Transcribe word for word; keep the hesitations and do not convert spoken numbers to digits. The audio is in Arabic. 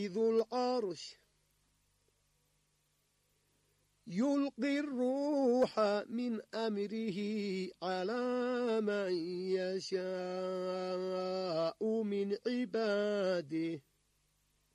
ذو العرش يلقي الروح من أمره على من يشاء من عباده